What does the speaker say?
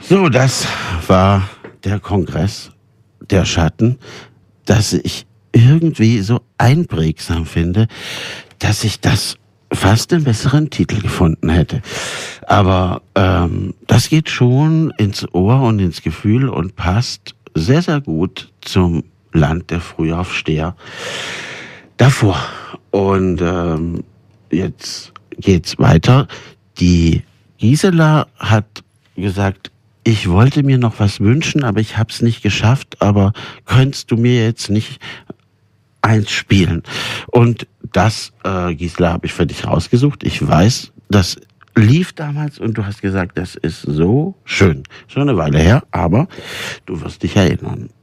So, das war der Kongress der Schatten, dass ich irgendwie so einprägsam finde, dass ich das fast den besseren Titel gefunden hätte. Aber das geht schon ins Ohr und ins Gefühl und passt sehr, sehr gut zum Land der Frühaufsteher davor. Und jetzt geht's weiter. Die Gisela hat gesagt, ich wollte mir noch was wünschen, aber ich habe es nicht geschafft. Aber könntest du mir jetzt nicht eins spielen? Und das, Gisela, habe ich für dich rausgesucht. Ich weiß, das lief damals und du hast gesagt, das ist so schön. Schon eine Weile her, aber du wirst dich erinnern.